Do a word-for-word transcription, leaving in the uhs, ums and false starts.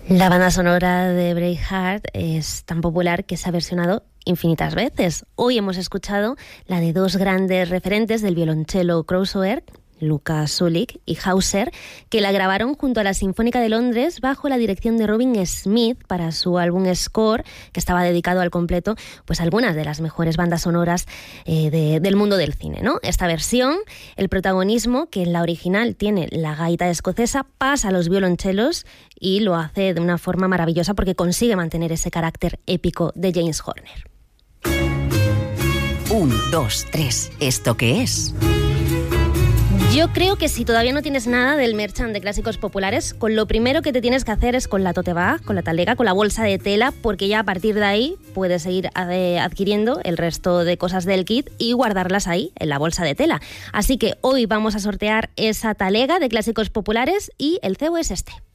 La banda sonora de Braveheart es tan popular que se ha versionado infinitas veces. Hoy hemos escuchado la de dos grandes referentes del violonchelo crossover, Lukas Sulik y Hauser, que la grabaron junto a la Sinfónica de Londres bajo la dirección de Robin Smith para su álbum Score, que estaba dedicado al completo pues a algunas de las mejores bandas sonoras eh, de, del mundo del cine, ¿no? Esta versión, el protagonismo que en la original tiene la gaita escocesa, pasa a los violonchelos y lo hace de una forma maravillosa porque consigue mantener ese carácter épico de James Horner. Un, dos, tres. ¿Esto qué es? Yo creo que si todavía no tienes nada del merchant de clásicos populares, con lo primero que te tienes que hacer es con la tote bag, con la talega, con la bolsa de tela, porque ya a partir de ahí puedes seguir adquiriendo el resto de cosas del kit y guardarlas ahí, en la bolsa de tela. Así que hoy vamos a sortear esa talega de clásicos populares y el cebo es este.